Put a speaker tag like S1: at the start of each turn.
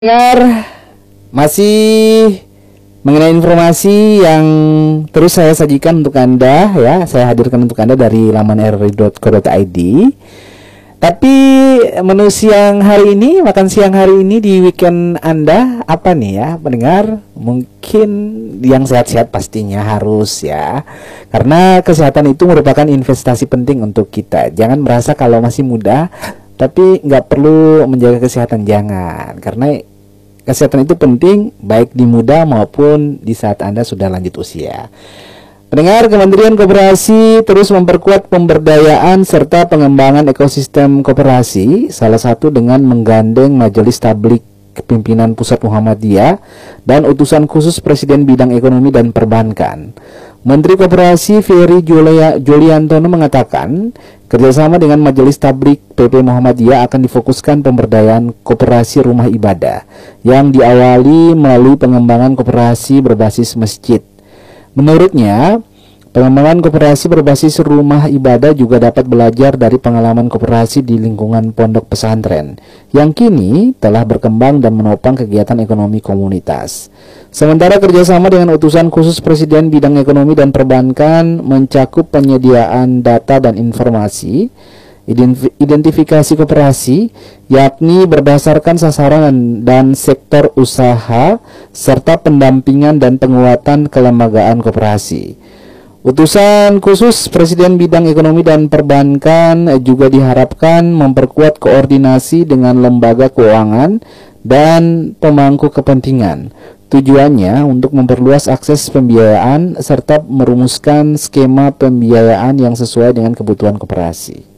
S1: Dengar masih mengenai informasi yang terus saya sajikan untuk Anda ya, saya hadirkan untuk Anda dari laman rri.co.id. Tapi menu siang hari ini, makan siang hari ini di weekend Anda apa nih ya, pendengar? Mungkin yang sehat-sehat pastinya harus ya. Karena kesehatan itu merupakan investasi penting untuk kita. Jangan merasa kalau masih muda tapi nggak perlu menjaga kesehatan, jangan. Karena kesehatan itu penting baik di muda maupun di saat Anda sudah lanjut usia. Pendengar, Kementerian Koperasi terus memperkuat pemberdayaan serta pengembangan ekosistem koperasi, salah satu dengan menggandeng Majelis Tablik Pimpinan Pusat Muhammadiyah dan utusan khusus Presiden Bidang Ekonomi dan Perbankan. Menteri Koperasi Ferry Juliantono mengatakan, kerjasama dengan Majelis Tablik PP Muhammadiyah akan difokuskan pemberdayaan koperasi rumah ibadah yang diawali melalui pengembangan koperasi berbasis masjid. Menurutnya, pengembangan koperasi berbasis rumah ibadah juga dapat belajar dari pengalaman koperasi di lingkungan pondok pesantren yang kini telah berkembang dan menopang kegiatan ekonomi komunitas. Sementara kerjasama dengan utusan khusus Presiden Bidang Ekonomi dan Perbankan mencakup penyediaan data dan informasi, identifikasi koperasi, yakni berdasarkan sasaran dan sektor usaha, serta pendampingan dan penguatan kelembagaan koperasi. Utusan khusus Presiden Bidang Ekonomi dan Perbankan juga diharapkan memperkuat koordinasi dengan lembaga keuangan dan pemangku kepentingan. Tujuannya untuk memperluas akses pembiayaan serta merumuskan skema pembiayaan yang sesuai dengan kebutuhan koperasi.